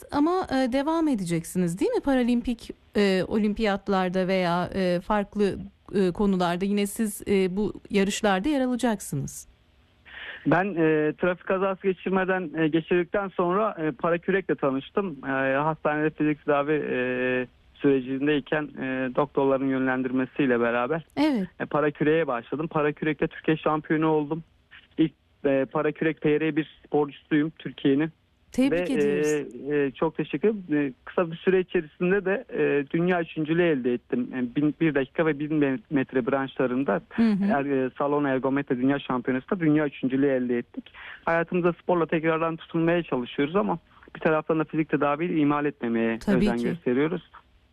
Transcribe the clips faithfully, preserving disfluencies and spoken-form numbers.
ama e, devam edeceksiniz değil mi? Paralimpik e, olimpiyatlarda veya e, farklı e, konularda yine siz e, bu yarışlarda yer alacaksınız. Ben e, trafik kazası geçirmeden e, geçirdikten sonra e, parakürekle tanıştım. E, hastanede fizik tedavi e, sürecindeyken e, doktorların yönlendirmesiyle beraber Evet. e, paraküreğe başladım. Parakürekte Türkiye şampiyonu oldum. İlk e, parakürek P R bir sporcusuyum Türkiye'nin. Tebrik Ve ediyoruz. e, e, çok teşekkür ederim. E, kısa bir süre içerisinde de e, dünya üçüncülüğü elde ettim. E, bin, bir dakika ve bin metre branşlarında Hı hı. er, e, salon ergometre dünya şampiyonasında dünya üçüncülüğü elde ettik. Hayatımızda sporla tekrardan tutunmaya çalışıyoruz ama bir taraftan da fizik tedaviyi ihmal etmemeye Tabii özen ki. gösteriyoruz.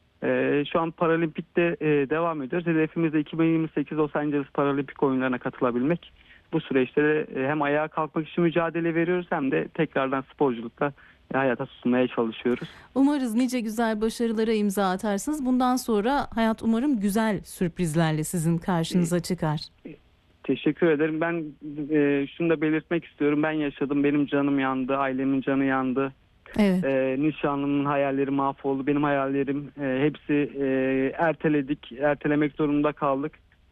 E, şu an Paralimpik'te e, devam ediyoruz. Hedefimiz de iki bin yirmi sekiz Los Angeles Paralimpik oyunlarına katılabilmek. Bu süreçte de hem ayağa kalkmak için mücadele veriyoruz hem de tekrardan sporculukta hayata tutunmaya çalışıyoruz. Umarız nice güzel başarılara imza atarsınız. Bundan sonra hayat umarım güzel sürprizlerle sizin karşınıza çıkar. Teşekkür ederim. Ben e, şunu da belirtmek istiyorum. Ben yaşadım. Benim canım yandı. Ailemin canı yandı. Evet. E, nişanlımın hayalleri mahvoldu. Benim hayallerim e, hepsi e, erteledik. Ertelemek zorunda kaldık.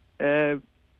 E,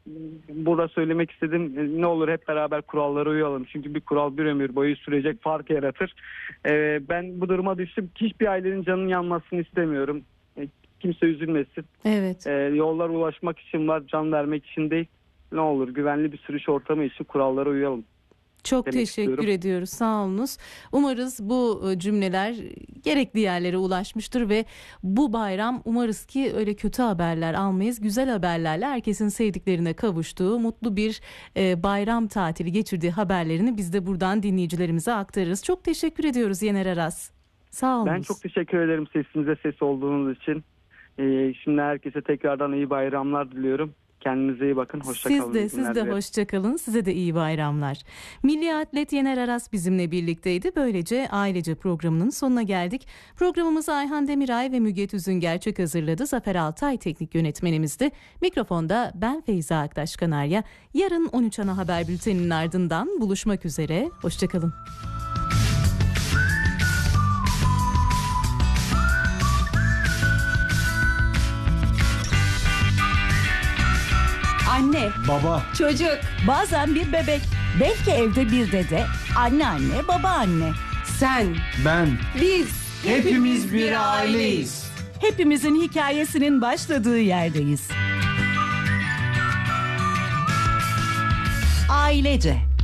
Burada söylemek istedim, ne olur hep beraber kurallara uyalım. Çünkü bir kural bir ömür boyu sürecek fark yaratır. Ee, ben bu duruma düştüm. Hiçbir ailenin canının yanmasını istemiyorum. Ee, kimse üzülmesin. Evet. Ee, yollar ulaşmak için var, can vermek için değil. Ne olur güvenli bir sürüş ortamı için kurallara uyalım. Çok Demek teşekkür istiyorum. ediyoruz. Sağ olunuz. Umarız bu cümleler gerekli yerlere ulaşmıştır ve bu bayram umarız ki öyle kötü haberler almayız. Güzel haberlerle herkesin sevdiklerine kavuştuğu, mutlu bir e, bayram tatili geçirdiği haberlerini biz de buradan dinleyicilerimize aktarırız. Çok teşekkür ediyoruz Yener Aras. Sağ olun. Ben çok teşekkür ederim sesinize ses olduğunuz için. Ee, şimdi herkese tekrardan iyi bayramlar diliyorum. Kendinize iyi bakın. Hoşça Siz kalın. de, siz de hoşça kalın. Size de iyi bayramlar. Milli atlet Yener Aras bizimle birlikteydi. Böylece ailece programının sonuna geldik. Programımızı Ayhan Demiray ve Müge Tüzün gerçek hazırladı. Zafer Altay teknik yönetmenimizdi. Mikrofonda ben Feyza Aktaş Kanarya. Yarın on üç ana haber bülteninin ardından buluşmak üzere. Hoşça kalın. Anne, Baba, çocuk, bazen bir bebek, belki evde bir dede, anneanne, babaanne. Sen, ben, biz, hepimiz bir aileyiz. Hepimizin hikayesinin başladığı yerdeyiz. Ailece.